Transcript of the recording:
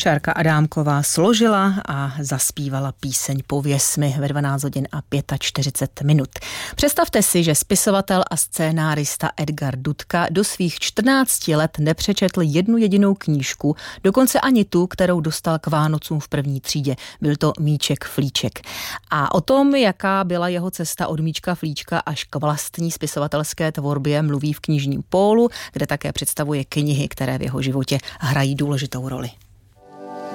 Šárka Adámková složila a zaspívala píseň Pověz mi ve 12 hodin a 45 minut. Představte si, že spisovatel a scénárista Edgar Dudka do svých 14 let nepřečetl jednu jedinou knížku, dokonce ani tu, kterou dostal k Vánocům v první třídě. Byl to Míček Flíček. A o tom, jaká byla jeho cesta od Míčka Flíčka až k vlastní spisovatelské tvorbě, mluví v knižním Pólu, kde také představuje knihy, které v jeho životě hrají důležitou roli.